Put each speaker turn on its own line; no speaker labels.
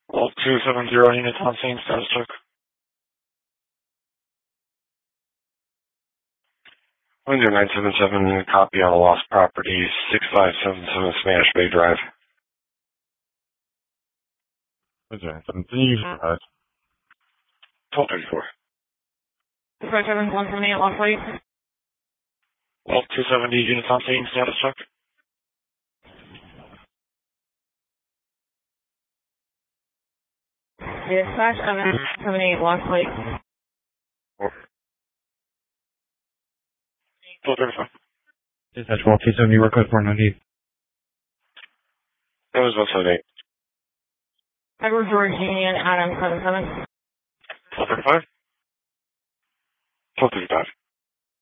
Well, 270 units on scene, status check. Windsor 977, copy on a lost property, 6577 Smash Bay Drive.
Windsor 977,
1234.
257, 178, lost plate.
Well, 270 units on scene, status check.
Yes, 5778, lost plate.
1235.
Dispatch 270, request 498.
That was 178.
Edward George Union, Adam 77.
1235. 1235.